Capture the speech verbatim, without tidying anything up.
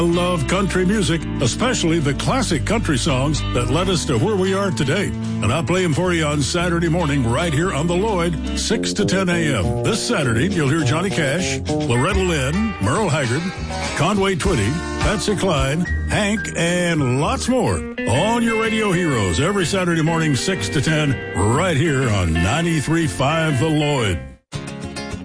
I love country music, especially the classic country songs that led us to where we are today. And I'll play them for you on Saturday morning right here on the Lloyd, six to ten a.m. This Saturday, you'll hear Johnny Cash, Loretta Lynn, Merle Haggard, Conway Twitty, Patsy Cline, Hank, and lots more on your radio heroes every Saturday morning, six to ten, right here on ninety-three point five The Lloyd.